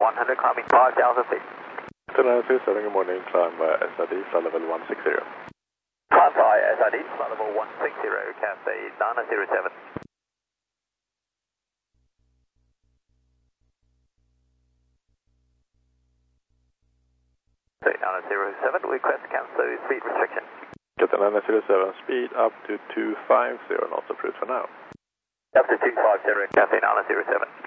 100 climbing 5,000 feet. Delta 7, good morning, climb SID, flight level 160. Climb by SID, flight level 160, Cathay 907. 907, request cancel speed restriction. Cathay 907, speed up to 250, not approved for now. Up to 250, Cathay 907.